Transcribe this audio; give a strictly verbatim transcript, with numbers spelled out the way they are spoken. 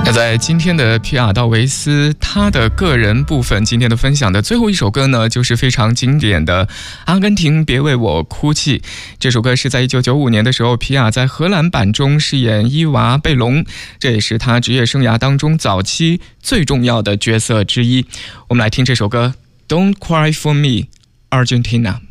那在今天的皮亚道维斯他的个人部分，今天的分享的最后一首歌呢，就是非常经典的《阿根廷别为我哭泣》。这首歌是在一九九五年的时候，皮亚在荷兰版中饰演伊娃贝隆，这也是他职业生涯当中早期最重要的角色之一。我们来听这首歌 Don't Cry for Me Argentina。